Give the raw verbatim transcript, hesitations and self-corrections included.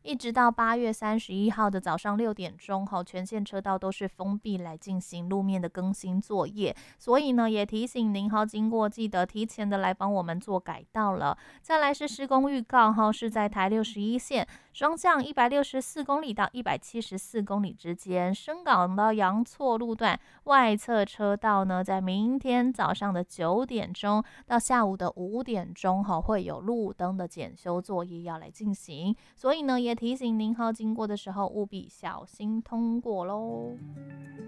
一直到八月三十一号的早上六点钟，全线车道都是封闭来进行路面的更新作业，所以呢，也提醒您经过记得提前的来帮我们做改道了。再来是施工预告，是在台六十一线双向一百六十四公里到一百七十四公里之间，深港到阳错路段外侧车道呢，在明天早上的九点钟到下午的五点钟会有路灯的检修作业要来进行，所以呢，也提醒您经过的时候务必小心通过咯。